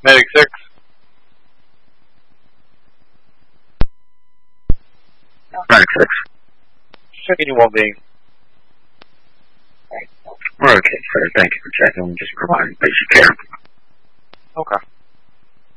Medic 6. Medic 6. Checking you well-being. We're okay, sir. Thank you for checking. We're just providing basic care. Okay.